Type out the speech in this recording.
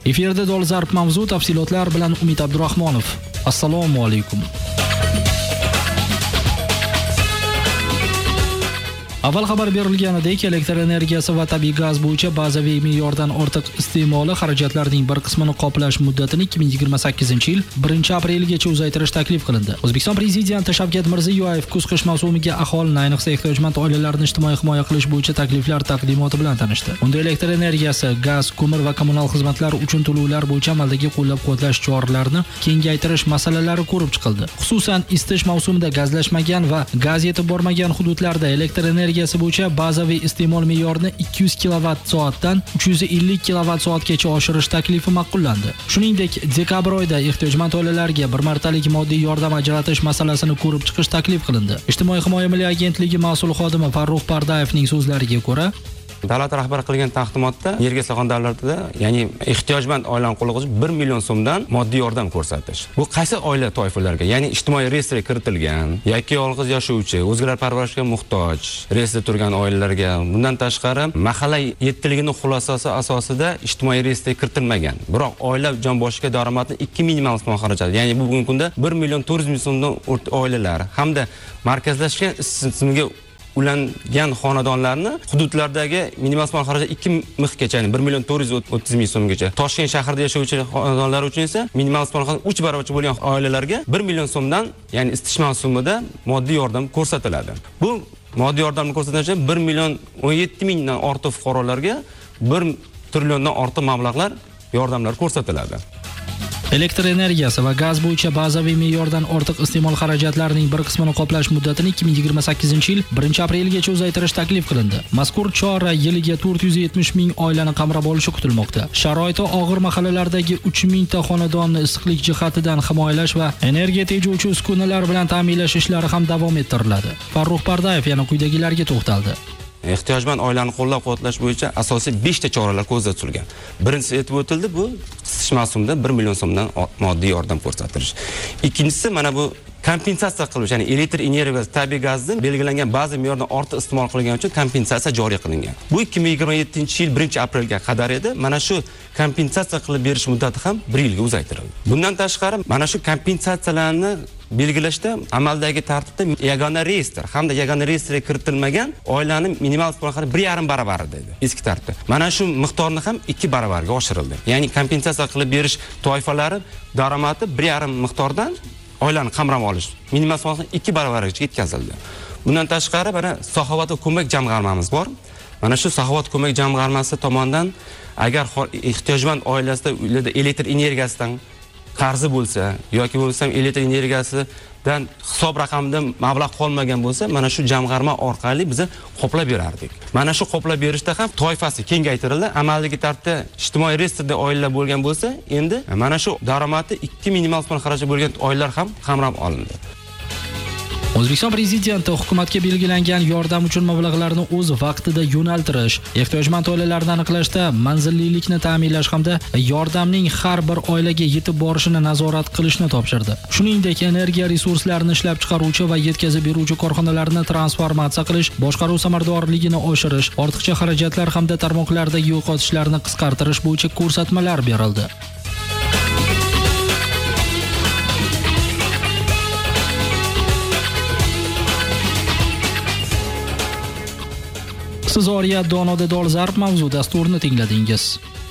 Efirda dolzarb mavzu, tafsilotlar bilan Umid Abdurahmonov. Assalomu alaykum. Avval xabar berilganidek, elektr energiyasi va tabiiy gaz bo'yicha bazaviy me'yordan ortiq iste'moli xarajatlarning bir qismini qoplash muddatini 2028-yil 1-aprelgacha uzaytirish taklif qilindi. O'zbekiston Prezidenti Shavkat Mirziyoyev kuz-qish mavsumiga aholini, ayniqsa ehtiyojmand oilalarni ijtimoiy himoya qilish bo'yicha takliflar taqdimoti bilan tanishdi. Unda elektr energiyasi, gaz, ko'mir va kommunal xizmatlar uchun to'lovlar bo'yicha amaldagi qo'llab-quvvatlash choralarini kengaytirish masalalari ko'rib chiqildi. Xususan, isitish mavsumida gazlashmagan va gaz yetib bormagan hududlarda elektr energiyasi bo'yicha bazaviy iste'mol me'yorini 200 kWh-dan 350 kWh-gacha oshirish taklifi ma'qullandi. Shuningdek, dekabr oyida ehtiyojmand oilalarga bir martalik moddiy yordam ajratish masalasini ko'rib chiqish taklif qilindi. Ijtimoiy himoya milliy agentligi mas'ul xodimi Farruh Pardayevning so'zlariga ko'ra, davlat rahbari qilgan taqdimotda yerga ishlagan davlatida, ya'ni ehtiyojmand oilani qo'lga oluvchi 1 million so'mdan moddiy yordam ko'rsatish. Bu qaysi oila toifalarga, ya'ni ijtimoiy reyestrga kiritilgan, yoki yolg'iz yashovchi, o'zgalar parvarishga muhtoj reyestrda turgan oilalarga, bundan tashqari mahalla yettiligining xulosasi asosida ijtimoiy reyestrga kiritilmagan, biroq oila jon boshiga daromadni 2 minimal iste'mol xarajati, ya'ni bu bugungi kunda 1 million 400 ming so'mdan oilalar hamda markazlashgan tizimga ulangan xonadonlarni hududlardagi minimal iste'mol xarajati 2 mixgacha, ya'ni 1 million 430 ming so'mgacha. Toshkent shahrida yashovchi xonadonlar uchun esa minimal iste'mol xarajati 3 barobarcha bo'lgan oilalarga 1 million so'mdan, ya'ni isitish mavsumida moddiy yordam ko'rsatiladi. Bu moddiy yordamni ko'rsatish 1 million 17 mingdan ortiq fuqarolarga 1 trilliondan ortiq mablag'lar yordamlar ko'rsatiladi. Elektr energiyasi va gaz bo'yicha bazaviy me'yordan ortiq iste'mol xarajatlarining bir qismini qoplash muddatini 2028-yil 1-aprelgacha uzaytirish taklif qilindi. Mazkur chora yiliga 470 ming oilani qamrab olishi kutilmoqda. Sharoiti og'ir mahallalardagi 3 mingta xonadonni issiqlik jihatidan himoyalash va energiya tejovchi uskunalar bilan ta'minlash ishlari ham davom ettiriladi. Farruh Pardayev yana quyidagilarga to'xtaldi. Ehtiyojmand oilani qo'llab-quvvatlash bo'yicha asosiy 5 ta choralar ko'zda tutilgan. Birinchisi aytib o'tildi, bu isitish mavsumida 1 million so'mdan moddiy yordam ko'rsatish. Ikkinchisi mana bu kompensatsiya qilish, ya'ni elektr energiyasi, tabiiy gazni belgilangan ba'zi me'yordan ortiq iste'mol qilgani uchun kompensatsiya joriy qilingan. Bu 2027-yil 1-aprelga qadar edi. Mana shu kompensatsiya qilib berish muddati ham 1 yilga uzaytirildi. Bundan tashqari, mana shu kompensatsiyalarni belgilashda amaldagi tartibda yagona reyestr hamda yagona reyestrga kiritilmagan oilaning minimal iste'mol xarajati 1,5 baravari dedi eski tartibda. Mana shu miqdorni ham 2 baravarga oshirildi. Ya'ni kompensatsiya qilib berish toifalari daromadi 1,5 miqdordan oilani qamrab olish minimal iste'mol xarajati 2 baravarigacha yetkazildi. Bundan tashqari mana Saxovat va ko'mak jamg'armamiz bor. Mana shu Saxovat ko'mak jamg'armasi tomonidan agar ehtiyojmand oilasida elektr energiyasidan qarzi bo'lsa yoki bo'lsam elektr energiyasidan hisob raqamidan mablag' qolmagan bo'lsa, mana shu jamg'arma orqali biz qoplab berardik. Mana shu qoplab berishda ham toifasi kengaytirildi. Amaldagi tartibda ijtimoiy reyestrda oilalar bo'lgan bo'lsa, endi mana shu daromadi 2 minimal iste'mol xarajati bo'lgan oilalar ham qamrab olindi. O'zbekiston Prezidenti hukumatga belgilangan yordam uchun mablag'larni o'z vaqtida yo'naltirish, ehtiyojmand oilalarni aniqlashda manzillilikni ta'minlash hamda yordamning har bir oilaga yetib borishini nazorat qilishni topshirdi. Shuningdek, energiya resurslarini ishlab chiqaruvchi va yetkazib beruvchi korxonalarni transformatsiya qilish, boshqaruv samaradorligini oshirish, ortiqcha xarajatlar hamda tarmoqlardagi yo'qotishlarni qisqartirish bo'yicha ko'rsatmalar berildi. Siz Oriyat Donoda dolzarb mavzu dasturini tingladingiz.